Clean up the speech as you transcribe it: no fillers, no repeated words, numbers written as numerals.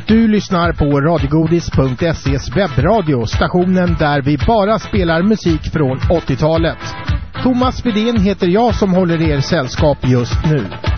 Du lyssnar på radiogodis.se's webbradio, stationen där vi bara spelar musik från 80-talet. Thomas Widén heter jag som håller er sällskap just nu.